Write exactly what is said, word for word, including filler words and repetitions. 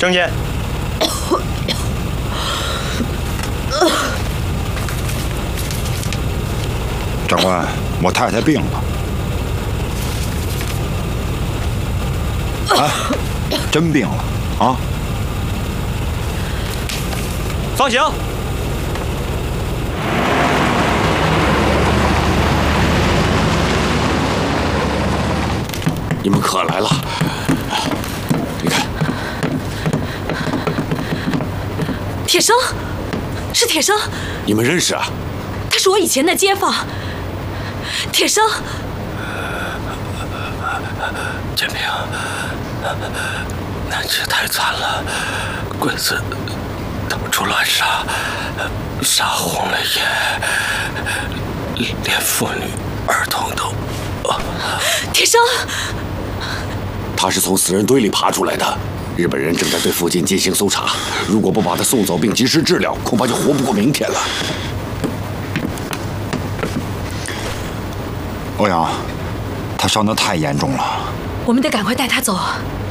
证件。 长官，我太太病了。啊，真病了啊！ 放行。 你们可来了。 铁生，是铁生， 你们认识啊？ 他是我以前的街坊。铁生， 建平，那这太惨了，鬼子到处乱杀，杀红了眼，连妇女儿童都…… 铁生， 他是从死人堆里爬出来的。 日本人正在对附近进行搜查，如果不把他送走并及时治疗，恐怕就活不过明天了。 欧阳，他伤得太严重了， 我们得赶快带他走。